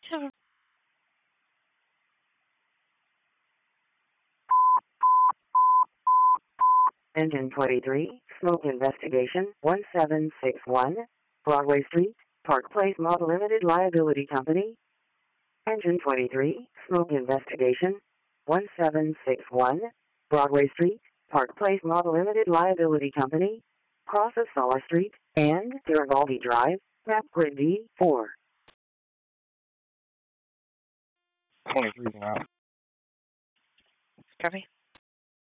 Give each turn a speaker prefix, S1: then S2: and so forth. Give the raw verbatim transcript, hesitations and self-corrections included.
S1: So,
S2: Engine twenty-three, smoke investigation, one seven six one, Broadway Street, Park Place Model Limited Liability Company. Engine twenty-three, smoke investigation, one seven six one, Broadway Street, Park Place Model Limited Liability Company, cross of Solar Street, and Garibaldi Drive, map grid D four.
S3: twenty-three now.
S1: copy.